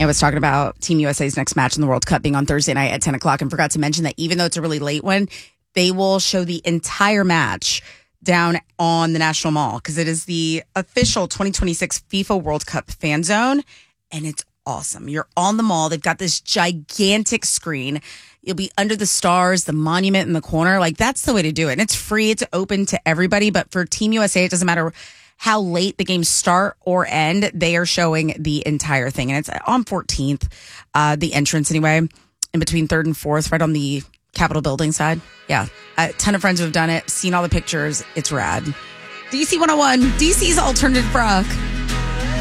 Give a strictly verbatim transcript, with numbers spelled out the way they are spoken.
I was talking about Team U S A's next match in the World Cup being on Thursday night at ten o'clock and forgot to mention that even though it's a really late one, they will show the entire match down on the National Mall because it is the official twenty twenty-six FIFA World Cup fan zone, and it's awesome. You're on the mall. They've got this gigantic screen. You'll be under the stars, the monument in the corner. Like, that's the way to do it. And it's free. It's open to everybody. But for Team U S A, it doesn't matter how late the games start or end. They are showing the entire thing. And it's on fourteenth, uh, the entrance anyway, in between third and fourth, right on the Capitol building side. Yeah. A ton of friends who have done it, seen all the pictures. It's rad. D C one oh one, D C's Alternative Rock.